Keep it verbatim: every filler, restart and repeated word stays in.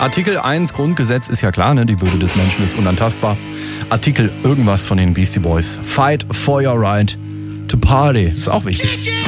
Artikel eins Grundgesetz ist ja klar, ne? Die Würde des Menschen ist unantastbar. Artikel irgendwas von den Beastie Boys. Fight for your right to party. Ist auch wichtig.